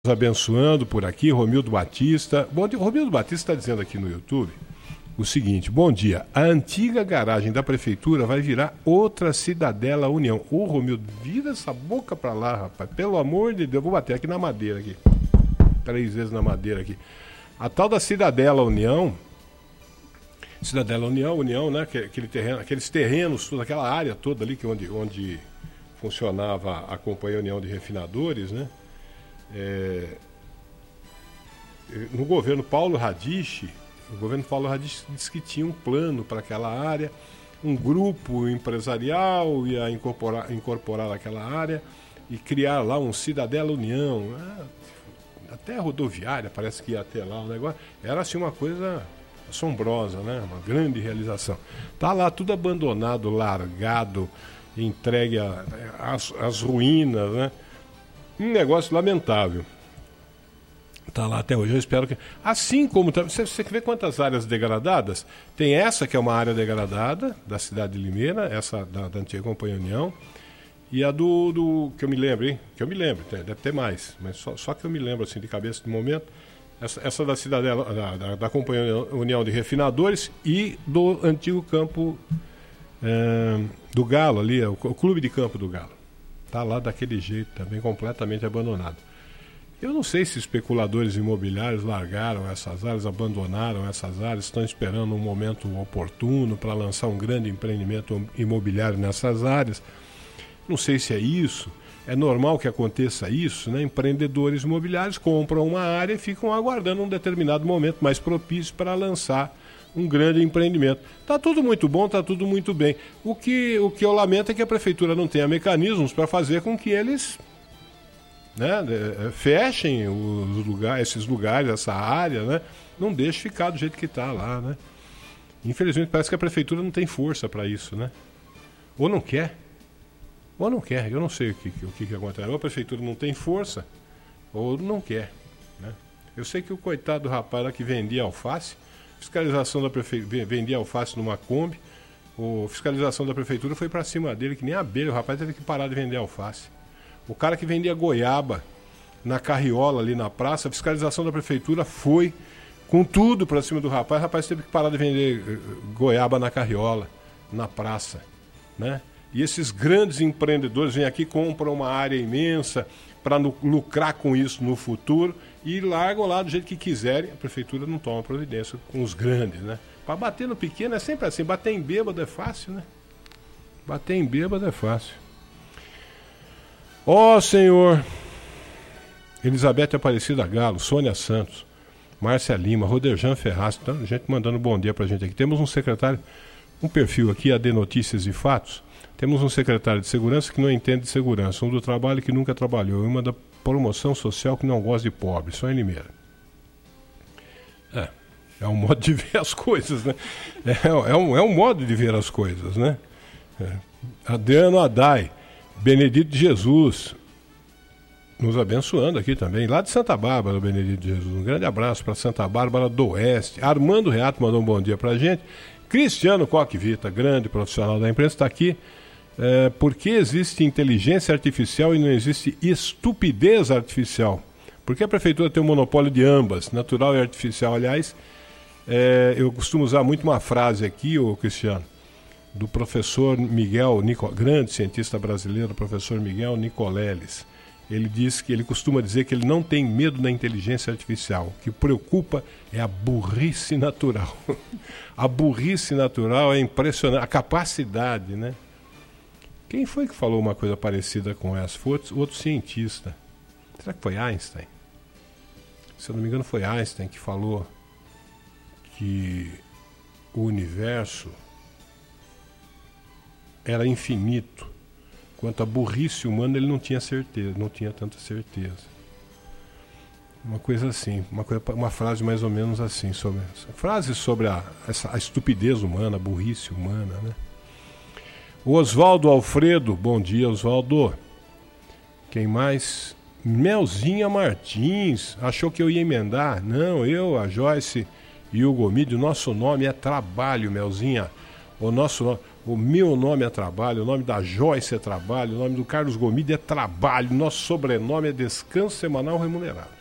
Abençoando por aqui, Romildo Batista. Bom dia, Romildo Batista está dizendo aqui no YouTube o seguinte: bom dia, a antiga garagem da prefeitura vai virar outra Cidadela União. Ô Romildo, vira essa boca pra lá, rapaz, pelo amor de Deus. Vou bater aqui na madeira aqui, 3 vezes na madeira aqui. A tal da Cidadela União, né, aquele terreno, aqueles terrenos, toda aquela área toda ali que onde funcionava a Companhia União de Refinadores, né? No governo Paulo Radiche, disse que tinha um plano para aquela área, um grupo empresarial ia incorporar aquela área e criar lá um Cidadela União, até a rodoviária parece que ia até lá o negócio. Era assim uma coisa assombrosa, né? Uma grande realização. Tá lá tudo abandonado, largado, entregue às ruínas, né? Um negócio lamentável. Está lá até hoje. Eu espero que... Assim como... Você vê quantas áreas degradadas? Tem essa que é uma área degradada, da cidade de Limeira, essa da antiga Companhia União, e a do que eu me lembro, hein? Que eu me lembro, deve ter mais, mas só que eu me lembro assim de cabeça de momento. Essa da Cidadela, da Companhia União de Refinadores e do antigo campo do Galo ali, o Clube de Campo do Galo. Está lá daquele jeito, também completamente abandonado. Eu não sei se especuladores imobiliários largaram essas áreas, abandonaram essas áreas, estão esperando um momento oportuno para lançar um grande empreendimento imobiliário nessas áreas. Não sei se é isso. É normal que aconteça isso, né? Empreendedores imobiliários compram uma área e ficam aguardando um determinado momento mais propício para lançar um grande empreendimento. Está tudo muito bom, está tudo muito bem. O que eu lamento é que a prefeitura não tenha mecanismos para fazer com que eles, né, fechem esses lugares, essa área, né? Não deixe ficar do jeito que está lá, né? Infelizmente parece que a prefeitura não tem força para isso, né? Ou não quer, eu não sei o que acontece. Ou a prefeitura não tem força, ou não quer, né? Eu sei que o coitado do rapaz lá que vendia alface, fiscalização da prefeitura, vendia alface numa Kombi, a fiscalização da prefeitura foi para cima dele, que nem abelha, o rapaz teve que parar de vender alface. O cara que vendia goiaba na carriola ali na praça, a fiscalização da prefeitura foi com tudo para cima do rapaz, o rapaz teve que parar de vender goiaba na carriola, na praça, né? E esses grandes empreendedores vêm aqui, compram uma área imensa para lucrar com isso no futuro e largam lá do jeito que quiserem. A prefeitura não toma providência com os grandes, né? Para bater no pequeno é sempre assim. Bater em bêbado é fácil, né? Bater em bêbado é fácil. Ó Senhor! Elizabeth Aparecida Galo, Sônia Santos, Márcia Lima, Roderjan Ferraz, então, gente mandando bom dia pra gente aqui. Temos um secretário, um perfil aqui, AD Notícias e Fatos. Temos um secretário de segurança que não entende de segurança, um do trabalho que nunca trabalhou, e uma da promoção social que não gosta de pobre, só em Limeira. É um modo de ver as coisas, né? É um modo de ver as coisas, né? Adriano Adai, Benedito de Jesus, nos abençoando aqui também, lá de Santa Bárbara, Benedito de Jesus. Um grande abraço para Santa Bárbara do Oeste. Armando Reato mandou um bom dia pra gente. Cristiano Coquevita, grande profissional da imprensa, está aqui. Por que existe inteligência artificial e não existe estupidez artificial? Porque a prefeitura tem um monopólio de ambas, natural e artificial. Aliás, eu costumo usar muito uma frase aqui, Cristiano, do professor Miguel, grande cientista brasileiro, professor Miguel Nicoleles. Ele costuma dizer que ele não tem medo da inteligência artificial. O que preocupa é a burrice natural. A burrice natural é impressionante, a capacidade, né? Quem foi que falou uma coisa parecida com essa? Foi outro cientista. Será que foi Einstein? Se eu não me engano foi Einstein que falou que o universo era infinito. Quanto à burrice humana, ele não tinha certeza, não tinha tanta certeza. Uma coisa assim, uma frase mais ou menos assim, frase sobre a estupidez humana, a burrice humana, né? O Oswaldo Alfredo, bom dia, Oswaldo. Quem mais? Melzinha Martins, achou que eu ia emendar? Não, a Joyce e o Gomide, o nosso nome é trabalho, Melzinha. O nosso nome. O meu nome é trabalho, o nome da Joyce é trabalho, o nome do Carlos Gomide é trabalho, nosso sobrenome é descanso semanal remunerado.